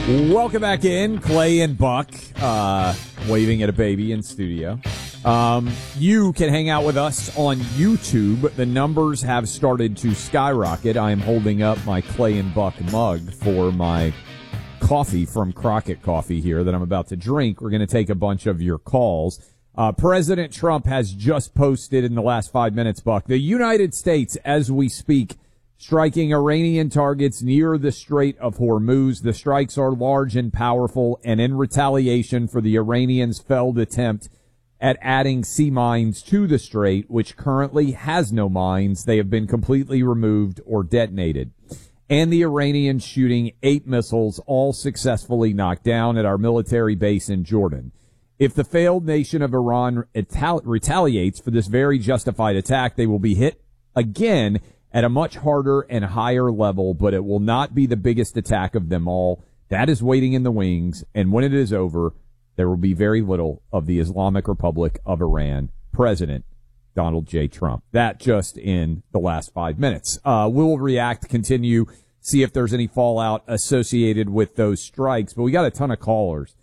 Welcome back in, Clay and Buck, waving at a baby in studio. You can hang out with us on YouTube. The numbers have started to skyrocket. I am holding up my Clay and Buck mug for my coffee from Crockett Coffee here that I'm about to drink. We're going to take a bunch of your calls. President Trump has just posted in the last 5 minutes, Buck, the United States, as we speak, striking Iranian targets near the Strait of Hormuz. The strikes are large and powerful, and in retaliation for the Iranians' failed attempt at adding sea mines to the strait, which currently has no mines, they have been completely removed or detonated. And the Iranians shooting 8 missiles, all successfully knocked down at our military base in Jordan. If the failed nation of Iran retaliates for this very justified attack, they will be hit again at a much harder and higher level, but it will not be the biggest attack of them all. That is waiting in the wings, and when it is over, there will be very little of the Islamic Republic of Iran. President Donald J. Trump. That just in the last 5 minutes. We'll react, continue, see if there's any fallout associated with those strikes, but we got a ton of callers.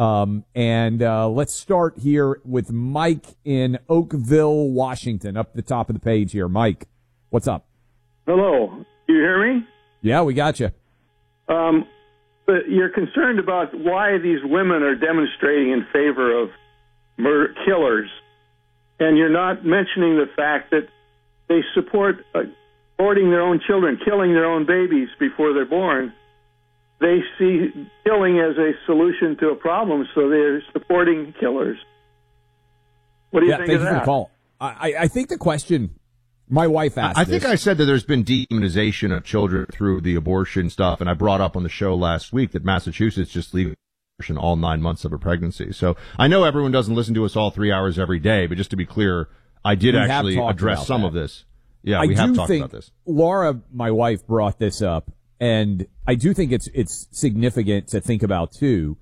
Let's start here with Mike in Oakville, Washington, up the top of the page here. Mike, what's up? Hello. You hear me? Yeah, we got you. But you're concerned about why these women are demonstrating in favor of murder killers, and you're not mentioning the fact that they support aborting their own children, killing their own babies before they're born. They see killing as a solution to a problem, so they're supporting killers. What do you think of that? For the call. I think the question my wife asked I think I said that there's been demonization of children through the abortion stuff, and I brought up on the show last week that Massachusetts just leaves abortion all 9 months of a pregnancy. So I know everyone doesn't listen to us all 3 hours every day, but just to be clear, I did actually address some of this. Yeah, we have talked about this. Laura, my wife, brought this up, and I do think it's significant to think about, too.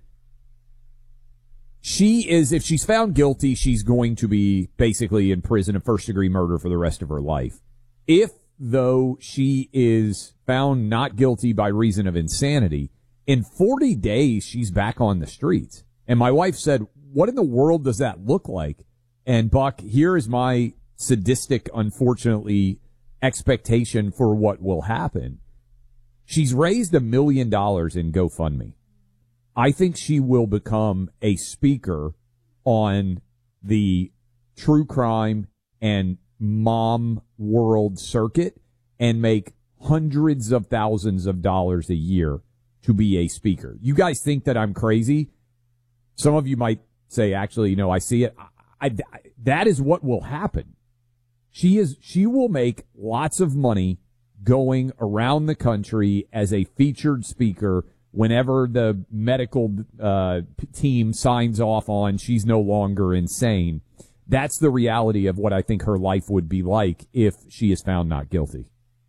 If she's found guilty, she's going to be basically in prison of first-degree murder for the rest of her life. If, though, she is found not guilty by reason of insanity, in 40 days, she's back on the streets. And my wife said, what in the world does that look like? And, Buck, here is my sadistic, unfortunately, expectation for what will happen. She's raised $1 million in GoFundMe. I think she will become a speaker on the true crime and mom world circuit and make hundreds of thousands of dollars a year to be a speaker. You guys think that I'm crazy? Some of you might say, actually, I see it. That is what will happen. She will make lots of money going around the country as a featured speaker whenever the medical team signs off on she's no longer insane. That's the reality of what I think her life would be like if she is found not guilty.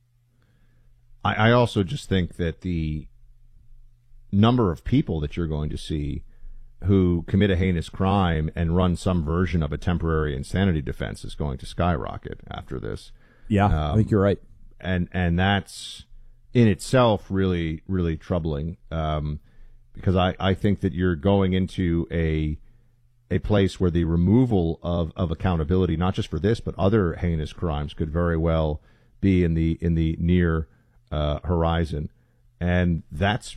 I also just think that the number of people that you're going to see who commit a heinous crime and run some version of a temporary insanity defense is going to skyrocket after this. Yeah, I think you're right. And that's in itself really, really troubling, because I think that you're going into a place where the removal of accountability, not just for this, but other heinous crimes, could very well be in the near horizon. And this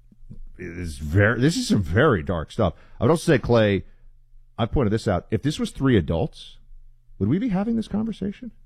is some very dark stuff. I would also say, Clay, I pointed this out. If this was 3 adults, would we be having this conversation?